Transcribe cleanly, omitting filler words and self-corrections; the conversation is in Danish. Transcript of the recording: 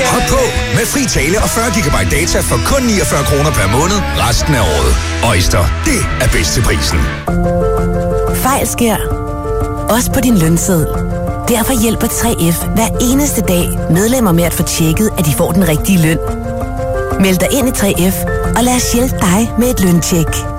Hop på med fri tale og 40 GB data for kun 49 kroner per måned resten af året. Øjster, det er bedst til prisen. Fejl sker. Også på din lønseddel. Derfor hjælper 3F hver eneste dag medlemmer med at få tjekket, at de får den rigtige løn. Meld dig ind i 3F, og lad os hjælpe dig med et løntjek.